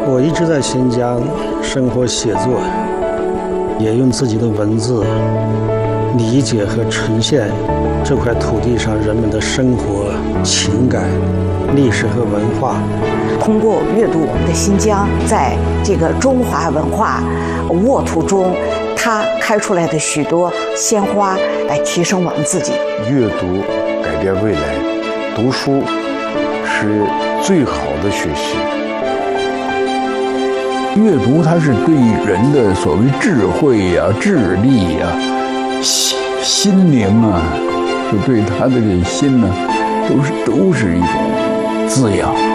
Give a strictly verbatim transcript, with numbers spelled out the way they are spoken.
我一直在新疆生活写作，也用自己的文字理解和呈现这块土地上人们的生活、情感、历史和文化。 通过阅读我们的新疆，在这个中华文化沃土中，它开出来的许多鲜花，来提升我们自己。 阅读改变未来，读书是最好的学习。 阅读它是对人的所谓智慧呀、啊、智力呀、啊、心心灵啊，就对他的这心呢，都是都是一种滋养。